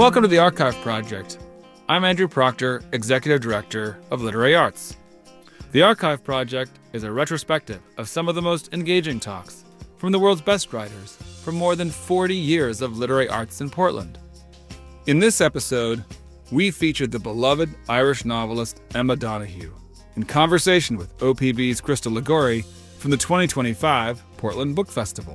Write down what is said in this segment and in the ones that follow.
Welcome to the Archive Project. I'm Andrew Proctor, Executive Director of Literary Arts. The Archive Project is a retrospective of some of the most engaging talks from the world's best writers from more than 40 years of literary arts in Portland. In this episode, we featured the beloved Irish novelist Emma Donoghue in conversation with OPB's Crystal Liguori from the 2025 Portland Book Festival.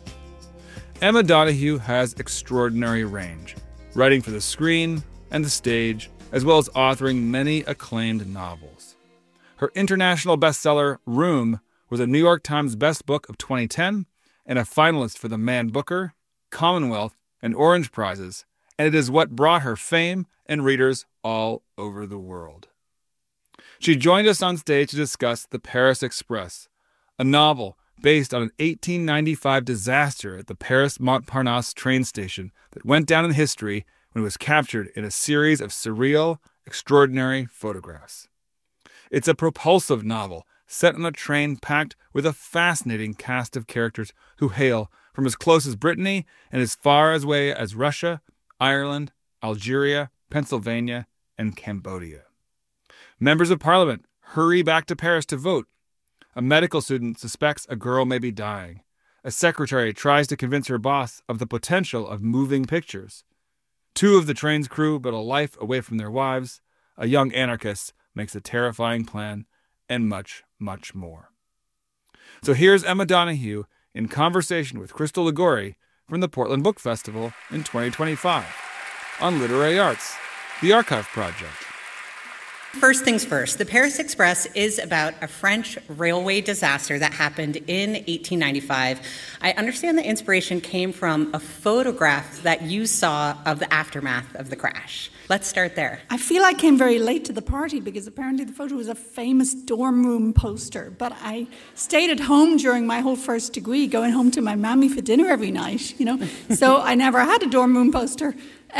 Emma Donoghue has extraordinary range, writing for the screen and the stage, as well as authoring many acclaimed novels. Her international bestseller, Room, was a New York Times Best Book of 2010 and a finalist for the Man Booker, Commonwealth, and Orange Prizes, and it is what brought her fame and readers all over the world. She joined us on stage to discuss The Paris Express, a novel based on an 1895 disaster at the Paris Montparnasse train station that went down in history when it was captured in a series of surreal, extraordinary photographs. It's a propulsive novel set on a train packed with a fascinating cast of characters who hail from as close as Brittany and as far away as Russia, Ireland, Algeria, Pennsylvania, and Cambodia. Members of Parliament hurry back to Paris to vote. A medical student suspects a girl may be dying. A secretary tries to convince her boss of the potential of moving pictures. Two of the train's crew build a life away from their wives. A young anarchist makes a terrifying plan, and much, much more. So here's Emma Donoghue in conversation with Crystal Liguori from the Portland Book Festival in 2025 on Literary Arts, the Archive Project. First things first, The Paris Express is about a French railway disaster that happened in 1895. I understand the inspiration came from a photograph that you saw of the aftermath of the crash. Let's start there. I feel I came very late to the party because apparently the photo was a famous dorm room poster, but I stayed at home during my whole first degree, going home to my mammy for dinner every night, so I never had a dorm room poster.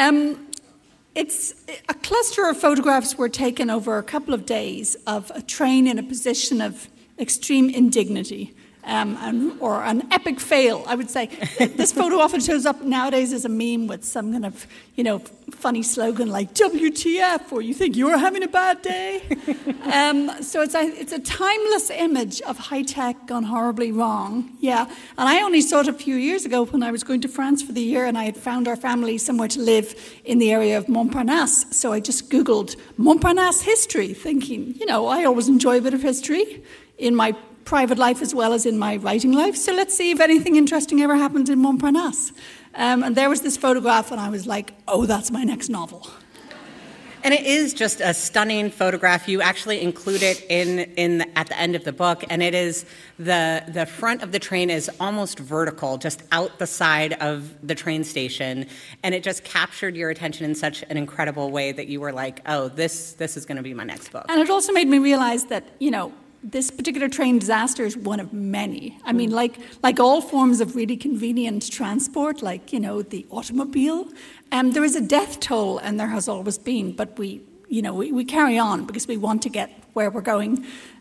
It's a cluster of photographs were taken over a couple of days of a train in a position of extreme indignity or an epic fail, I would say. This photo often shows up nowadays as a meme with some kind of, funny slogan like WTF, or you think you're having a bad day. So it's a timeless image of high tech gone horribly wrong. Yeah, and I only saw it a few years ago when I was going to France for the year, and I had found our family somewhere to live in the area of Montparnasse. So I just Googled Montparnasse history, thinking, I always enjoy a bit of history in my private life as well as in my writing life. So let's see if anything interesting ever happened in Montparnasse. And there was this photograph, and I was like, oh, that's my next novel. And it is just a stunning photograph. You actually include it at the end of the book, and it is the front of the train is almost vertical, just out the side of the train station, and it just captured your attention in such an incredible way that you were like, oh, this is going to be my next book. And it also made me realize that, this particular train disaster is one of many. I mean, like all forms of really convenient transport, like, the automobile, there is a death toll, and there has always been, but we carry on because we want to get where we're going.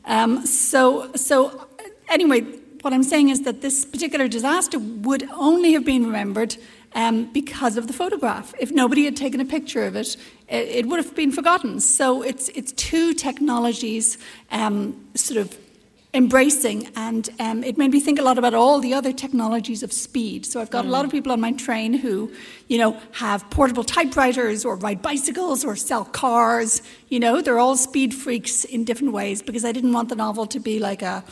So anyway, what I'm saying is that this particular disaster would only have been remembered because of the photograph. If nobody had taken a picture of it, it would have been forgotten. So it's two technologies sort of embracing, and it made me think a lot about all the other technologies of speed. So I've got a lot of people on my train who, have portable typewriters or ride bicycles or sell cars. They're all speed freaks in different ways because I didn't want the novel to be like a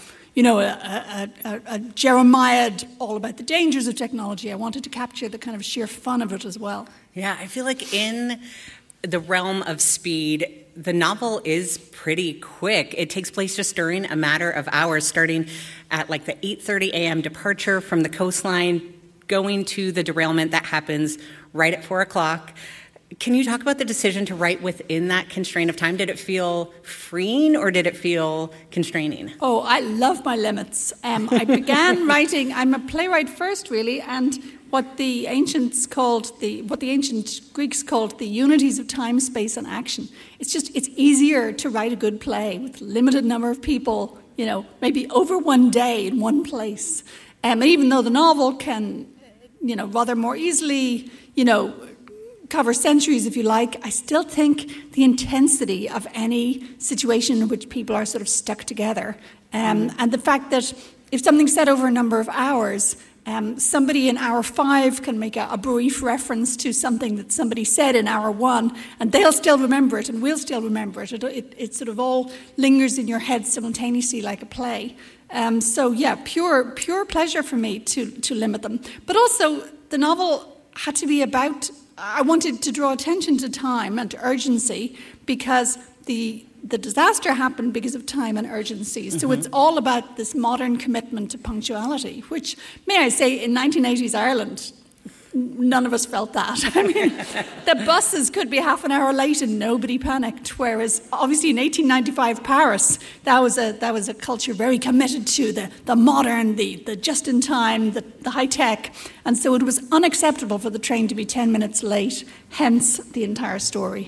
Jeremiah all about the dangers of technology. I wanted to capture the kind of sheer fun of it as well. Yeah, I feel like in the realm of speed, the novel is pretty quick. It takes place just during a matter of hours, starting at like the 8:30 a.m. departure from the coastline, going to the derailment that happens right at 4 o'clock. Can you talk about the decision to write within that constraint of time? Did it feel freeing or did it feel constraining? Oh, I love my limits. I began writing, I'm a playwright first really, and what the ancient Greeks called the unities of time, space, and action. It's easier to write a good play with a limited number of people, maybe over one day in one place. Even though the novel can, rather more easily, cover centuries if you like, I still think the intensity of any situation in which people are sort of stuck together, and the fact that if something's said over a number of hours, somebody in hour 5 can make a brief reference to something that somebody said in hour 1, and they'll still remember it, and we'll still remember it. It sort of all lingers in your head simultaneously like a play. So yeah, pure pleasure for me to limit them. But also, the novel had to be about, I wanted to draw attention to time and to urgency, because the disaster happened because of time and urgency. So it's all about this modern commitment to punctuality, which, may I say, in 1980s Ireland, none of us felt that. I mean, the buses could be half an hour late and nobody panicked, whereas obviously in 1895 Paris, that was a culture very committed to the modern, the just-in-time, the high-tech, and so it was unacceptable for the train to be 10 minutes late, hence the entire story.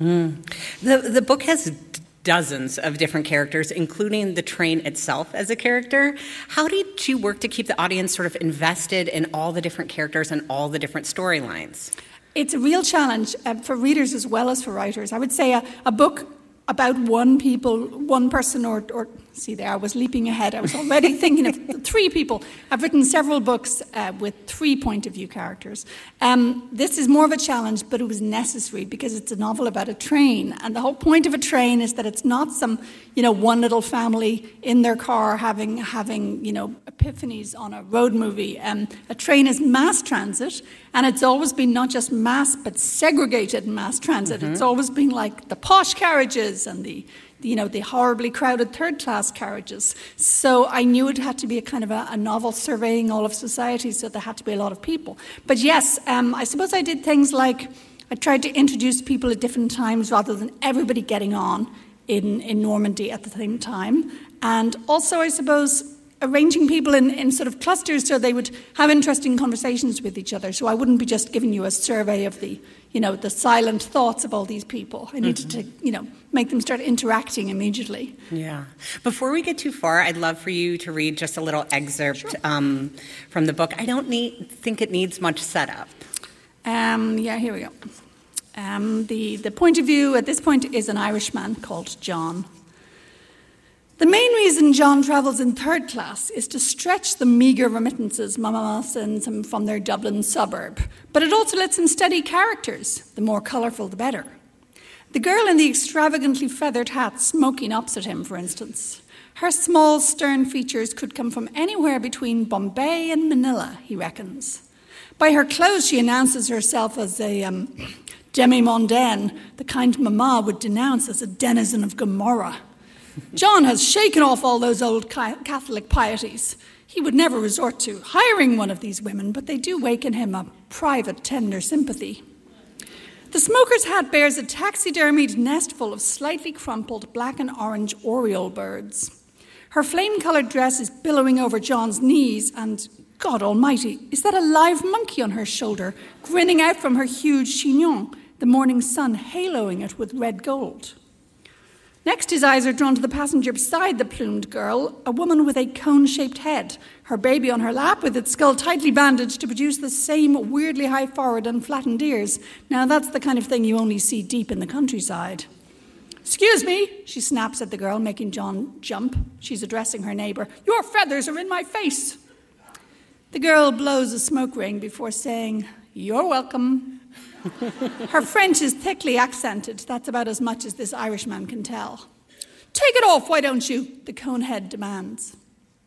The book has dozens of different characters, including the train itself as a character. How did you work to keep the audience sort of invested in all the different characters and all the different storylines? It's a real challenge for readers as well as for writers. I would say a book about one person, or see there, I was leaping ahead. I was already thinking of 3 people. I've written several books with 3 point-of-view characters. This is more of a challenge, but it was necessary because it's a novel about a train. And the whole point of a train is that it's not some, one little family in their car having epiphanies on a road movie. A train is mass transit, and it's always been not just mass, but segregated mass transit. It's always been like the posh carriages and the horribly crowded third-class carriages. So I knew it had to be a kind of a novel surveying all of society, so there had to be a lot of people. But yes, I suppose I did things like I tried to introduce people at different times rather than everybody getting on in Normandy at the same time. And also, I suppose, arranging people in sort of clusters so they would have interesting conversations with each other. So I wouldn't be just giving you a survey of the silent thoughts of all these people. I needed to, make them start interacting immediately. Yeah. Before we get too far, I'd love for you to read just a little excerpt from the book. I don't think it needs much setup. Here we go. The point of view at this point is an Irishman called John. The main reason John travels in third class is to stretch the meagre remittances Mama sends him from their Dublin suburb, but it also lets him study characters, the more colourful the better. The girl in the extravagantly feathered hat smoking opposite him, for instance. Her small, stern features could come from anywhere between Bombay and Manila, he reckons. By her clothes, she announces herself as a demi-mondaine, the kind Mama would denounce as a denizen of Gomorrah. John has shaken off all those old Catholic pieties. He would never resort to hiring one of these women, but they do wake in him a private, tender sympathy. The smoker's hat bears a taxidermied nest full of slightly crumpled black and orange oriole birds. Her flame-coloured dress is billowing over John's knees, and, God almighty, is that a live monkey on her shoulder, grinning out from her huge chignon, the morning sun haloing it with red gold? Next, his eyes are drawn to the passenger beside the plumed girl, a woman with a cone-shaped head, her baby on her lap with its skull tightly bandaged to produce the same weirdly high forehead and flattened ears. Now, that's the kind of thing you only see deep in the countryside. "Excuse me," she snaps at the girl, making John jump. She's addressing her neighbour. "Your feathers are in my face." The girl blows a smoke ring before saying, "You're welcome." Her French is thickly accented. That's about as much as this Irishman can tell. "Take it off, why don't you?" the conehead demands.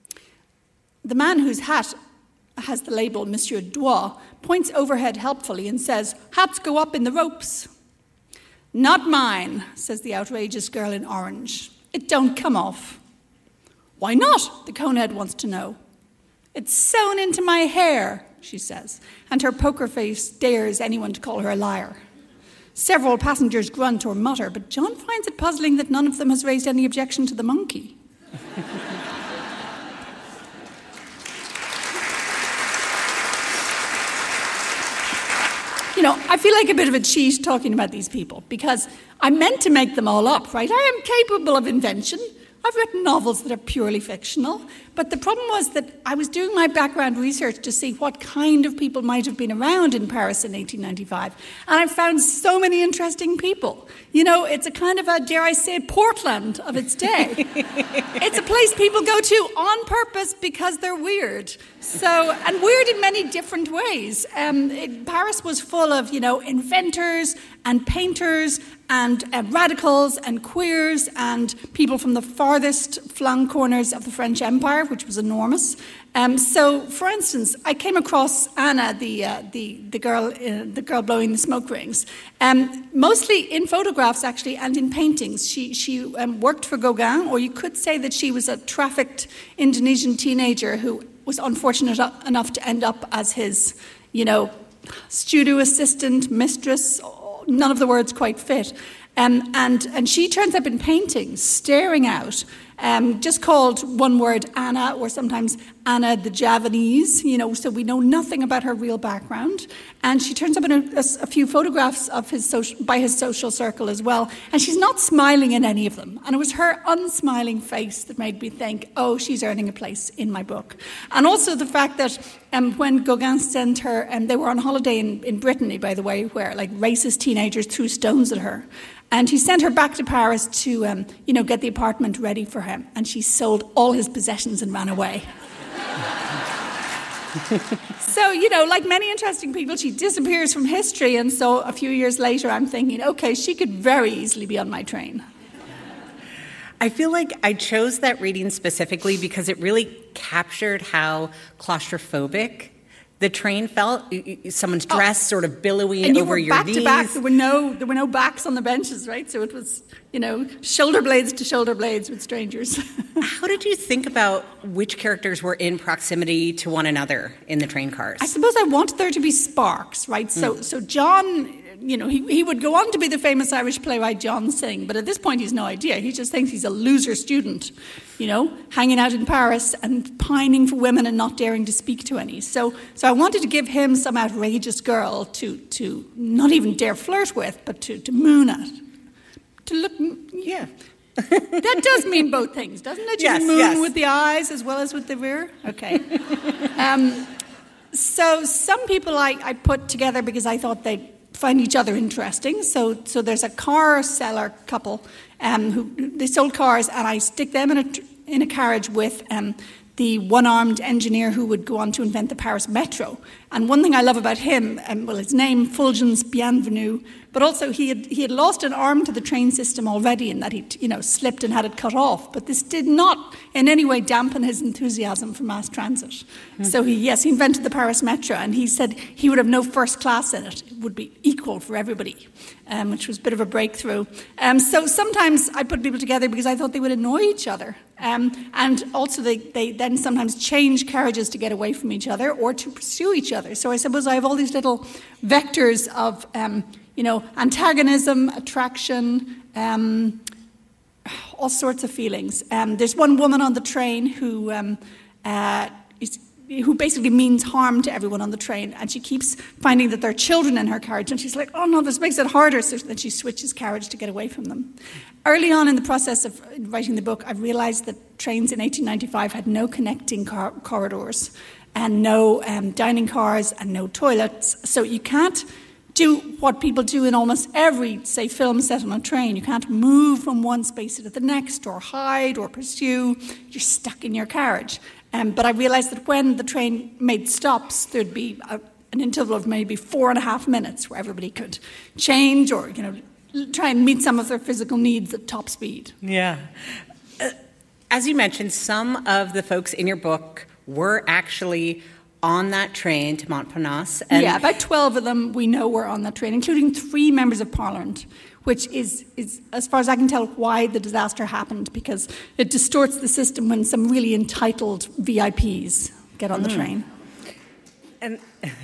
The man whose hat has the label Monsieur Doigt points overhead helpfully and says, "Hats go up in the ropes." "Not mine," says the outrageous girl in orange. "It don't come off." "Why not?" the conehead wants to know. "It's sewn into my hair," she says, and her poker face dares anyone to call her a liar. Several passengers grunt or mutter, but John finds it puzzling that none of them has raised any objection to the monkey. I feel like a bit of a cheat talking about these people because I meant to make them all up, right? I am capable of invention. I've written novels that are purely fictional, but the problem was that I was doing my background research to see what kind of people might have been around in Paris in 1895, and I found so many interesting people. You know, it's a kind of a, dare I say, Portland of its day. It's a place people go to on purpose because they're weird. So, and weird in many different ways. Paris was full of, you know, inventors and painters and radicals and queers and people from the farthest flung corners of the French Empire, which was enormous. So, for instance, I came across Anna, the girl blowing the smoke rings, mostly in photographs actually and in paintings. She worked for Gauguin, or you could say that she was a trafficked Indonesian teenager who was unfortunate enough to end up as his, you know, studio assistant, mistress. None of the words quite fit. And she turns up in paintings, staring out, just called one word Anna, or sometimes Anna the Javanese, you know, so we know nothing about her real background. And she turns up in a few photographs of by his social circle as well. And she's not smiling in any of them. And it was her unsmiling face that made me think, oh, she's earning a place in my book. And also the fact that when Gauguin sent her, they were on holiday in Brittany, by the way, where like racist teenagers threw stones at her. And he sent her back to Paris to, get the apartment ready for him. And she sold all his possessions and ran away. So, you know, like many interesting people, she disappears from history. And so a few years later, I'm thinking, okay, she could very easily be on my train. I feel like I chose that reading specifically because it really captured how claustrophobic the train felt. Someone's dress sort of billowing over your knees. And you were back to back. There were no backs on the benches, right? So it was, you know, shoulder blades to shoulder blades with strangers. How did you think about which characters were in proximity to one another in the train cars? I suppose I wanted there to be sparks, right? So John, you know, he would go on to be the famous Irish playwright John Synge, but at this point he's no idea. He just thinks he's a loser student, you know, hanging out in Paris and pining for women and not daring to speak to any. So I wanted to give him some outrageous girl to not even dare flirt with, but to moon at. To look, yeah. That does mean both things, doesn't it? You moon with the eyes as well as with the rear? Okay. So some people I put together because I thought they'd find each other interesting. So there's a car seller couple who they sold cars, and I stick them in a carriage with the one-armed engineer who would go on to invent the Paris Metro. And one thing I love about him, his name, Fulgence Bienvenu, but also he had lost an arm to the train system already in that he slipped and had it cut off. But this did not in any way dampen his enthusiasm for mass transit. Mm-hmm. So he invented the Paris Metro, and he said he would have no first class in it. It would be equal for everybody, which was a bit of a breakthrough. So sometimes I put people together because I thought they would annoy each other. And also they then sometimes change carriages to get away from each other or to pursue each other. So I suppose I have all these little vectors of, antagonism, attraction, all sorts of feelings. There's one woman on the train who basically means harm to everyone on the train, and she keeps finding that there are children in her carriage, and she's like, oh no, this makes it harder, so then she switches carriage to get away from them. Early on in the process of writing the book, I realised that trains in 1895 had no connecting corridors and no dining cars and no toilets, so you can't do what people do in almost every, say, film set on a train. You can't move from one space to the next or hide or pursue. You're stuck in your carriage. But I realised that when the train made stops, there'd be an interval of maybe 4.5 minutes where everybody could change or, try and meet some of their physical needs at top speed. Yeah. As you mentioned, some of the folks in your book were actually on that train to Montparnasse. Yeah, about 12 of them we know were on that train, including 3 members of Parliament, which is, as far as I can tell, why the disaster happened, because it distorts the system when some really entitled VIPs get on the train. And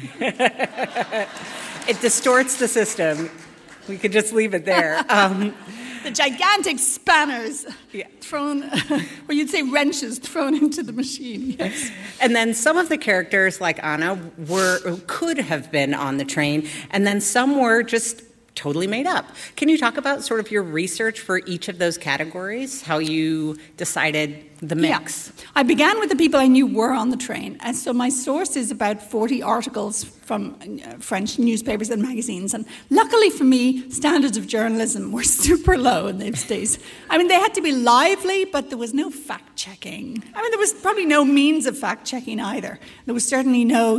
it distorts the system. We could just leave it there. The gigantic spanners thrown, or you'd say wrenches thrown into the machine. Yes. And then some of the characters, like Anna, could have been on the train, and then some were just totally made up. Can you talk about sort of your research for each of those categories, how you decided the mix? Yeah. I began with the people I knew were on the train. And so my source is about 40 articles from French newspapers and magazines. And luckily for me, standards of journalism were super low in those days. I mean, they had to be lively, but there was no fact-checking. I mean, there was probably no means of fact-checking either. There was certainly no,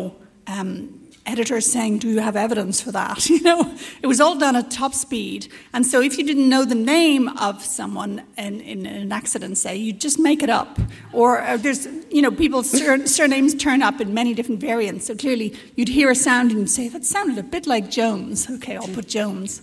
editors saying, do you have evidence for that? It was all done at top speed. And so if you didn't know the name of someone in an accident, say, you just make it up. Or there's, people's surnames turn up in many different variants. So clearly you'd hear a sound and you'd say, that sounded a bit like Jones. Okay, I'll put Jones.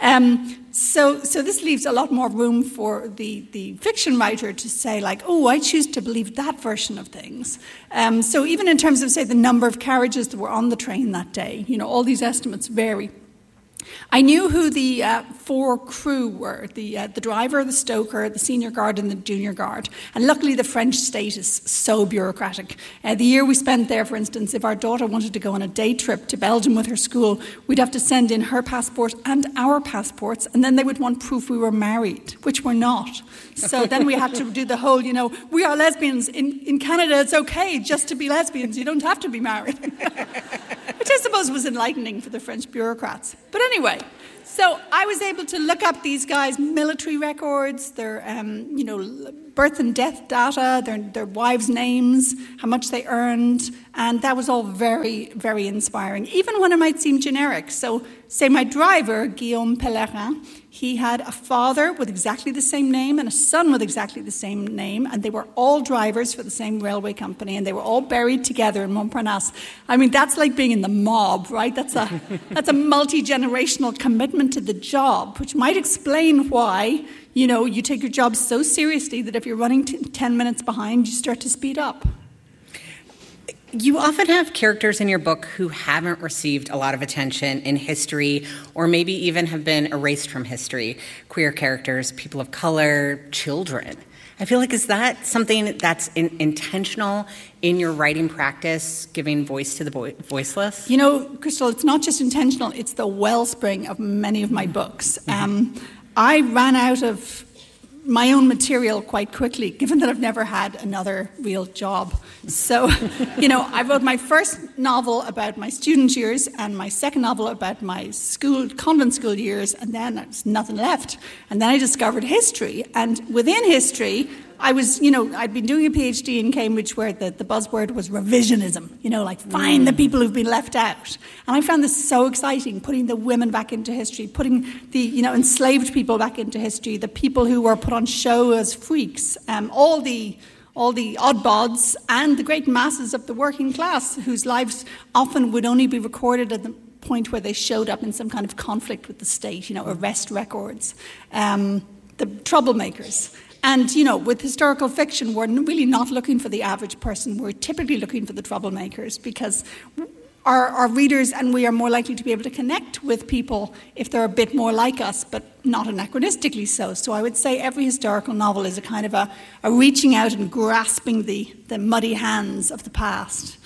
So this leaves a lot more room for the fiction writer to say, like, oh, I choose to believe that version of things. So even in terms of, say, the number of carriages that were on the train that day, all these estimates vary. I knew who the four crew were, the driver, the stoker, the senior guard and the junior guard. And luckily the French state is so bureaucratic. The year we spent there, for instance, if our daughter wanted to go on a day trip to Belgium with her school, we'd have to send in her passport and our passports, and then they would want proof we were married, which we're not. So then we had to do the whole, we are lesbians. In Canada, it's okay just to be lesbians. You don't have to be married. Which I suppose was enlightening for the French bureaucrats. But anyway, so I was able to look up these guys' military records, their, birth and death data, their wives' names, how much they earned, and that was all very, very inspiring, even when it might seem generic. So, say my driver, Guillaume Pellerin, he had a father with exactly the same name and a son with exactly the same name, and they were all drivers for the same railway company, and they were all buried together in Montparnasse. I mean, that's like being in the mob, right? That's a multi-generational commitment to the job, which might explain why, you take your job so seriously that if you're running 10 minutes behind, you start to speed up. You often have characters in your book who haven't received a lot of attention in history or maybe even have been erased from history. Queer characters, people of color, children. I feel like, is that something that's intentional in your writing practice, giving voice to the voiceless? Crystal, it's not just intentional, it's the wellspring of many of my books. I ran out of my own material quite quickly, given that I've never had another real job. So, I wrote my first novel about my student years and my second novel about my convent school years, and then there's nothing left. And then I discovered history. And within history, I was, I'd been doing a PhD in Cambridge where the buzzword was revisionism, find the people who've been left out. And I found this so exciting, putting the women back into history, putting the, enslaved people back into history, the people who were put on show as freaks, all the oddbods and the great masses of the working class whose lives often would only be recorded at the point where they showed up in some kind of conflict with the state, arrest records, the troublemakers. And, with historical fiction, we're really not looking for the average person. We're typically looking for the troublemakers because our readers and we are more likely to be able to connect with people if they're a bit more like us, but not anachronistically so. So I would say every historical novel is a kind of a reaching out and grasping the muddy hands of the past.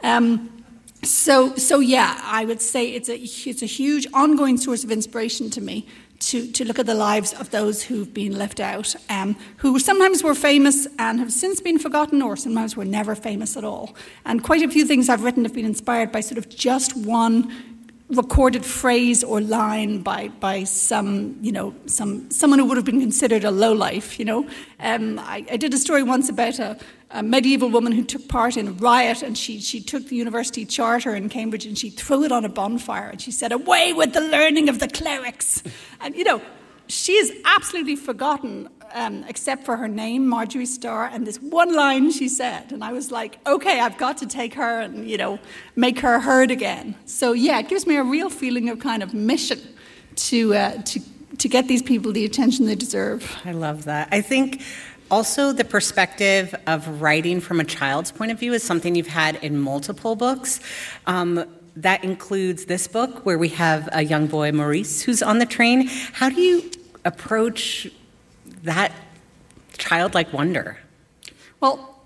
So yeah, I would say it's a huge ongoing source of inspiration to me to look at the lives of those who've been left out, who sometimes were famous and have since been forgotten, or sometimes were never famous at all. And quite a few things I've written have been inspired by sort of just one recorded phrase or line by someone who would have been considered a lowlife. I did a story once about a medieval woman who took part in a riot, and she took the university charter in Cambridge and she threw it on a bonfire and she said, "Away with the learning of the clerics." And she is absolutely forgotten, except for her name, Marjorie Starr, and this one line she said. And I was like, okay, I've got to take her and, make her heard again. So, yeah, it gives me a real feeling of kind of mission to get these people the attention they deserve. I love that. I think also the perspective of writing from a child's point of view is something you've had in multiple books. That includes this book where we have a young boy, Maurice, who's on the train. How do you approach that childlike wonder? Well,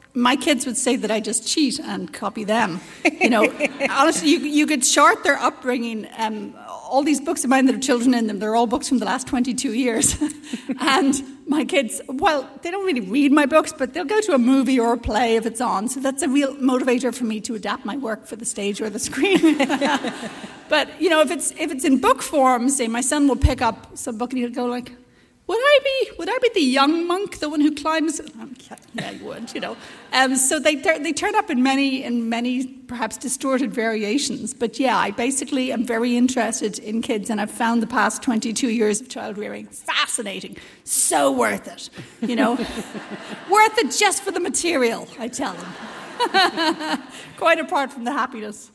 my kids would say that I just cheat and copy them. Honestly, you could chart their upbringing. All these books of mine that have children in them, they're all books from the last 22 years. And my kids, well, they don't really read my books, but they'll go to a movie or a play if it's on. So that's a real motivator for me to adapt my work for the stage or the screen. But, if it's in book form, say my son will pick up some book and he'll go like, Would I be the young monk, the one who climbs? Yeah, you would, So they turn up in many perhaps distorted variations. But yeah, I basically am very interested in kids, and I've found the past 22 years of child rearing fascinating, so worth it, worth it just for the material, I tell them, quite apart from the happiness.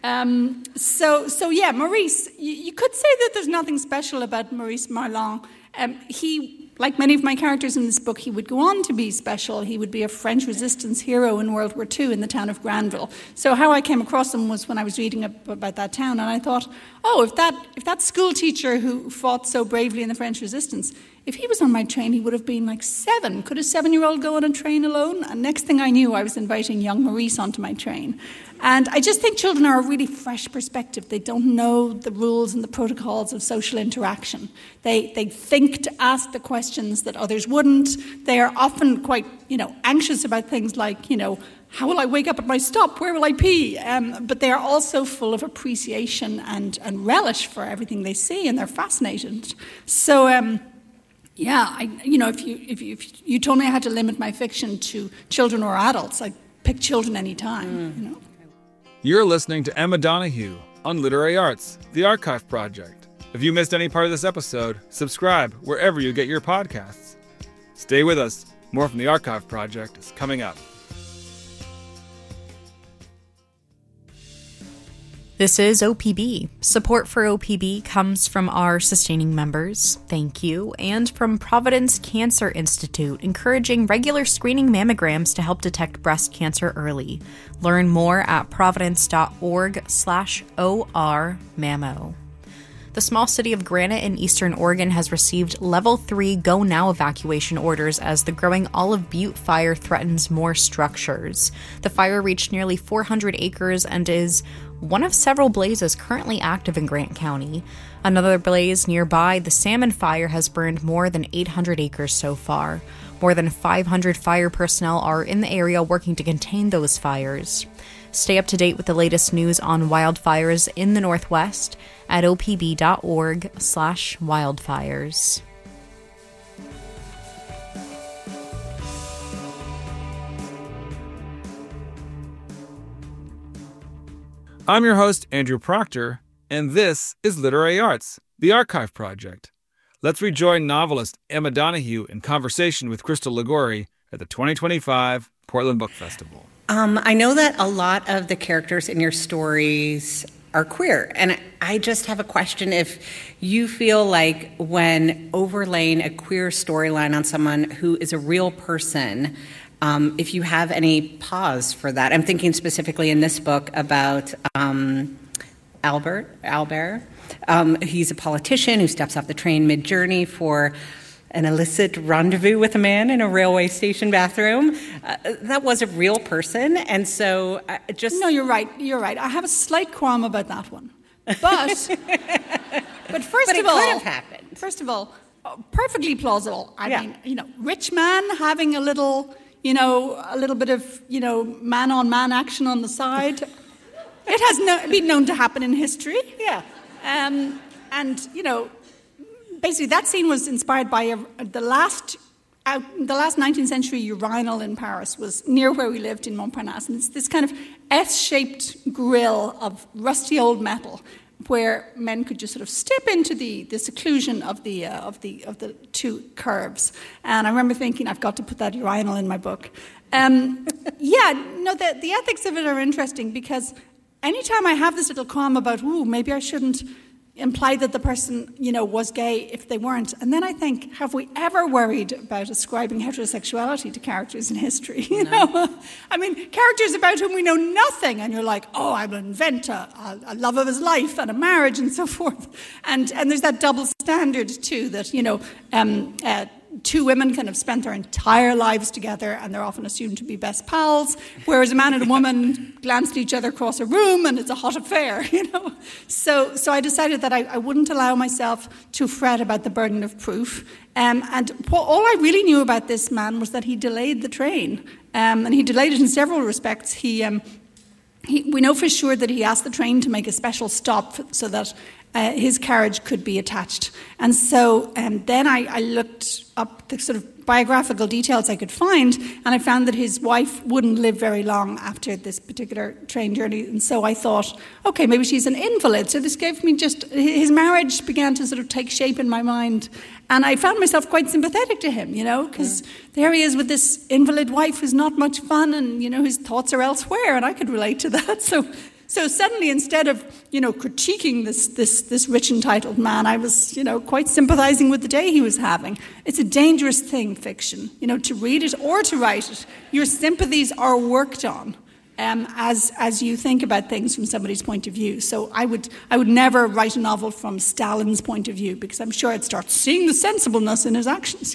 So yeah, Maurice, you could say that there's nothing special about Maurice Marlon. He, like many of my characters in this book, he would go on to be special. He would be a French resistance hero in World War II in the town of Granville. So how I came across him was when I was reading about that town, and I thought, if that school teacher who fought so bravely in the French resistance, if he was on my train, he would have been like 7. Could a 7-year-old go on a train alone? And next thing I knew, I was inviting young Maurice onto my train. And I just think children are a really fresh perspective. They don't know the rules and the protocols of social interaction. They think to ask the questions that others wouldn't. They are often quite, anxious about things like, how will I wake up at my stop? Where will I pee? But they are also full of appreciation and relish for everything they see, and they're fascinated. So, if you told me I had to limit my fiction to children or adults, I'd pick children any time. You're listening to Emma Donoghue on Literary Arts, the Archive Project. If you missed any part of this episode, subscribe wherever you get your podcasts. Stay with us. More from the Archive Project is coming up. This is OPB. Support for OPB comes from our sustaining members, thank you, and from Providence Cancer Institute, encouraging regular screening mammograms to help detect breast cancer early. Learn more at providence.org/OR-MAMMO. The small city of Granite in eastern Oregon has received Level 3 Go Now evacuation orders as the growing Olive Butte fire threatens more structures. The fire reached nearly 400 acres and is one of several blazes currently active in Grant County. Another blaze nearby, the Salmon Fire, has burned more than 800 acres so far. More than 500 fire personnel are in the area working to contain those fires. Stay up to date with the latest news on wildfires in the Northwest at opb.org/wildfires. I'm your host, Andrew Proctor, and this is Literary Arts, the Archive Project. Let's rejoin novelist Emma Donoghue in conversation with Crystal Ligori at the 2025 Portland Book Festival. I know that a lot of the characters in your stories are queer, and I just have a question. If you feel like when overlaying a queer storyline on someone who is a real person, if you have any pause for that. I'm thinking specifically in this book about Albert. He's a politician who steps off the train mid-journey for an illicit rendezvous with a man in a railway station bathroom. That was a real person, and so No, you're right. I have a slight qualm about that one. But first of all, could have happened. First of all, perfectly plausible. I mean, rich man having a little bit of, man-on-man action on the side. It has been known to happen in history. Yeah. Basically that scene was inspired by the last 19th century urinal in Paris was near where we lived in Montparnasse. And it's this kind of S-shaped grill of rusty old metal where men could just sort of step into the seclusion of the two curves. And I remember thinking, I've got to put that urinal in my book. The ethics of it are interesting because anytime I have this little qualm about, maybe I shouldn't imply that the person, was gay if they weren't. And then I think, have we ever worried about ascribing heterosexuality to characters in history? No. I mean, characters about whom we know nothing, and you're like, I'm an inventor, a love of his life, and a marriage, and so forth. And there's that double standard, too, that, two women kind of spent their entire lives together and they're often assumed to be best pals, whereas a man and a woman glance at each other across a room and it's a hot affair, So I decided that I wouldn't allow myself to fret about the burden of proof. And all I really knew about this man was that he delayed the train. And he delayed it in several respects. We know for sure that he asked the train to make a special stop so that his carriage could be attached. And so then I looked up the sort of biographical details I could find, and I found that his wife wouldn't live very long after this particular train journey. And so I thought, okay, maybe she's an invalid. So this gave me his marriage began to sort of take shape in my mind. And I found myself quite sympathetic to him, because there he is with this invalid wife who's not much fun and, his thoughts are elsewhere, and I could relate to that. So suddenly, instead of, critiquing this rich, entitled man, I was, quite sympathizing with the day he was having. It's a dangerous thing, fiction, to read it or to write it. Your sympathies are worked on as you think about things from somebody's point of view. So I would never write a novel from Stalin's point of view, because I'm sure I'd start seeing the sensibleness in his actions.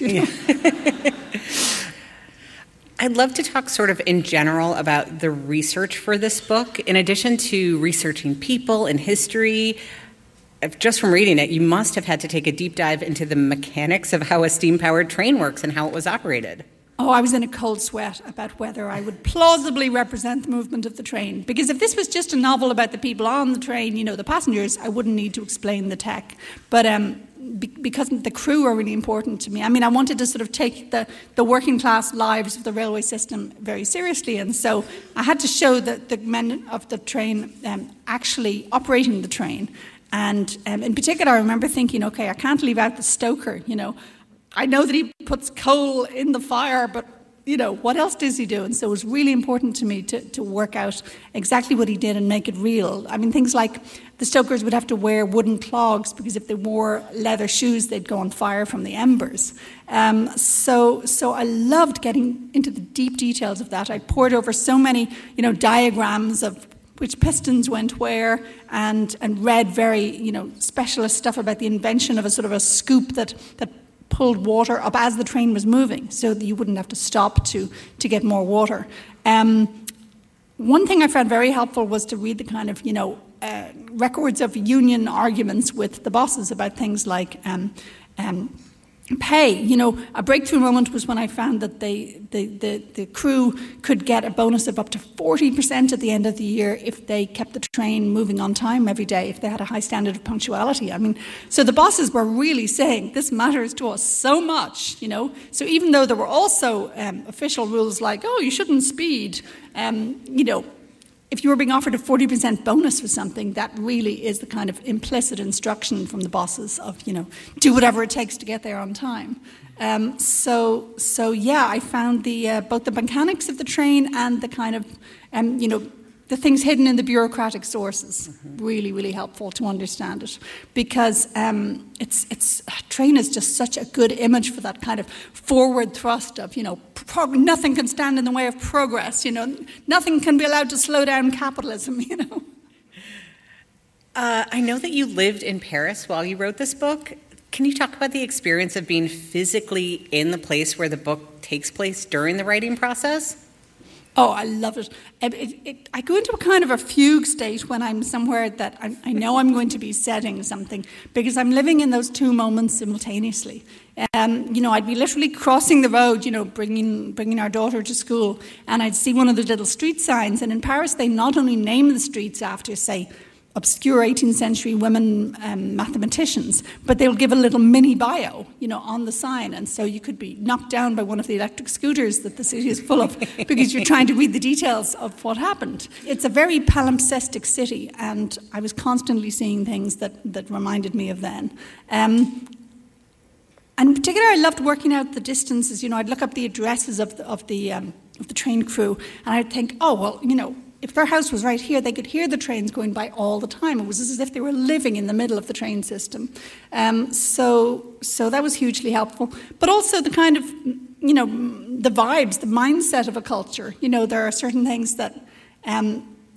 I'd love to talk sort of in general about the research for this book. In addition to researching people and history, just from reading it, you must have had to take a deep dive into the mechanics of how a steam-powered train works and how it was operated. Oh, I was in a cold sweat about whether I would plausibly represent the movement of the train. Because if this was just a novel about the people on the train, the passengers, I wouldn't need to explain the tech. But because the crew are really important to me. I mean, I wanted to sort of take the working class lives of the railway system very seriously, and so I had to show that the men of the train actually operating the train. And in particular, I remember thinking, okay, I can't leave out the stoker, I know that he puts coal in the fire, but what else does he do? And so it was really important to me to work out exactly what he did and make it real. I mean, things like the stokers would have to wear wooden clogs, because if they wore leather shoes, they'd go on fire from the embers. So I loved getting into the deep details of that. I pored over so many, diagrams of which pistons went where, and read very, specialist stuff about the invention of a sort of a scoop that pulled water up as the train was moving, so that you wouldn't have to stop to get more water. One thing I found very helpful was to read the kind of, records of union arguments with the bosses about things like pay. A breakthrough moment was when I found that the crew could get a bonus of up to 40% at the end of the year if they kept the train moving on time every day, if they had a high standard of punctuality. I mean, so the bosses were really saying, this matters to us so much, So even though there were also official rules like, you shouldn't speed, if you were being offered a 40% bonus for something, that really is the kind of implicit instruction from the bosses of, do whatever it takes to get there on time. So yeah, I found both the mechanics of the train and the kind of, the things hidden in the bureaucratic sources really, really helpful to understand it, because a train is just such a good image for that kind of forward thrust of, nothing can stand in the way of progress, nothing can be allowed to slow down capitalism, I know that you lived in Paris while you wrote this book. Can you talk about the experience of being physically in the place where the book takes place during the writing process? Oh, I love it. I go into a kind of a fugue state when I'm somewhere that I know I'm going to be setting something, because I'm living in those two moments simultaneously. I'd be literally crossing the road, bringing our daughter to school, and I'd see one of the little street signs. And in Paris, they not only name the streets after, say, obscure 18th century women mathematicians, but they'll give a little mini bio, on the sign. And so you could be knocked down by one of the electric scooters that the city is full of because you're trying to read the details of what happened. It's a very palimpsestic city, and I was constantly seeing things that reminded me of then. And in particular, I loved working out the distances. I'd look up the addresses of the train crew, and I'd think, if their house was right here, they could hear the trains going by all the time. It was as if they were living in the middle of the train system. So that was hugely helpful. But also the kind of, the vibes, the mindset of a culture. There are certain things that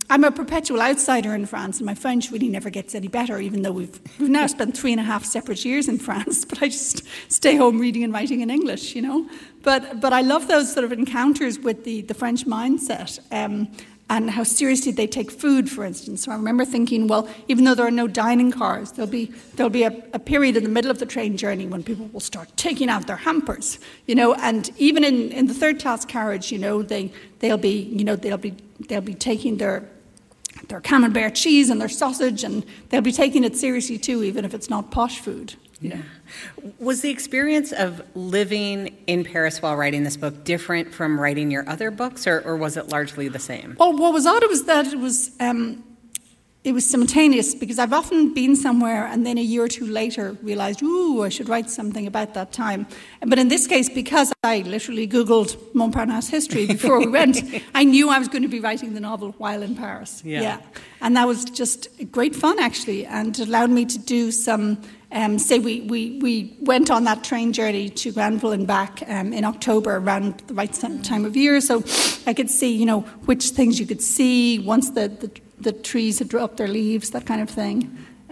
I'm a perpetual outsider in France, and my French really never gets any better, even though we've now spent 3.5 separate years in France, but I just stay home reading and writing in English, you know. But I love those sort of encounters with the French mindset, and how seriously they take food, for instance. So I remember thinking, well, even though there are no dining cars, there'll be a period in the middle of the train journey when people will start taking out their hampers, you know. And even in the third class carriage, you know, they'll be taking their camembert cheese and their sausage, and they'll be taking it seriously too, even if it's not posh food. Yeah. Was the experience of living in Paris while writing this book different from writing your other books, or was it largely the same? Well, what was odd was that it was simultaneous, because I've often been somewhere and then a year or two later realised, I should write something about that time. But in this case, because I literally Googled Montparnasse history before we went, I knew I was going to be writing the novel while in Paris. Yeah. And that was just great fun, actually, and it allowed me to do some... we went on that train journey to Granville and back in October, around the right time of year, so I could see, you know, which things you could see once the trees had dropped their leaves, that kind of thing.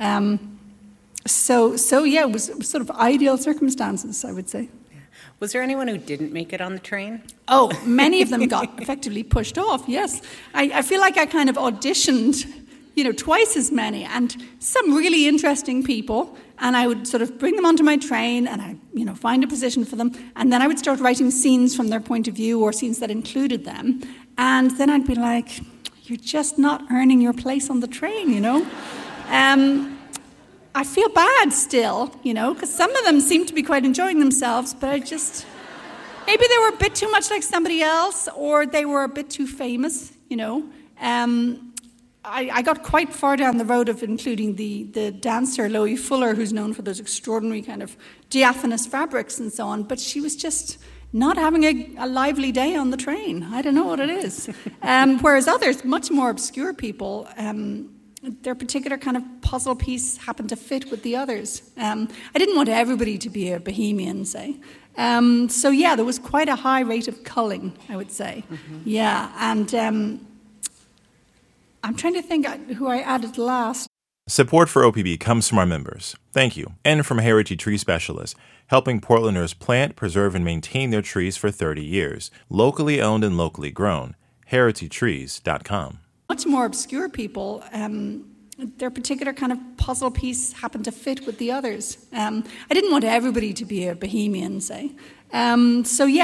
So it was sort of ideal circumstances, I would say. Was there anyone who didn't make it on the train? Oh, many of them got effectively pushed off, yes. I feel like I kind of auditioned, you know, twice as many, and some really interesting people, and I would sort of bring them onto my train, and I, you know, find a position for them, and then I would start writing scenes from their point of view or scenes that included them, and then I'd be like, you're just not earning your place on the train, you know? I feel bad still, you know, because some of them seem to be quite enjoying themselves, but maybe they were a bit too much like somebody else, or they were a bit too famous, you know. I got quite far down the road of including the dancer Loie Fuller, who's known for those extraordinary kind of diaphanous fabrics and so on, but she was just not having a lively day on the train. I don't know what it is. Whereas others, much more obscure people, their particular kind of puzzle piece happened to fit with the others. I didn't want everybody to be a bohemian, say. So yeah, there was quite a high rate of culling, I would say. Mm-hmm. Yeah, and I'm trying to think who I added last. Support for OPB comes from our members. Thank you. And from Heritage Tree Specialists, helping Portlanders plant, preserve, and maintain their trees for 30 years. Locally owned and locally grown. HeritageTrees.com. Much more obscure people, their particular kind of puzzle piece happened to fit with the others. I didn't want everybody to be a bohemian, say. So yeah,